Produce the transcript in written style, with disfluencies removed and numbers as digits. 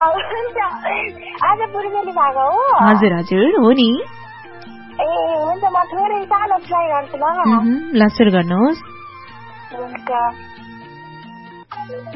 आज पूर्वेली भएको हो? हजुर हजुर हो नि। ए हुन्छ, म थोरै सानो ट्राई गर्छु ल। ल सुरु गर्नुहोस्। हुन्छ।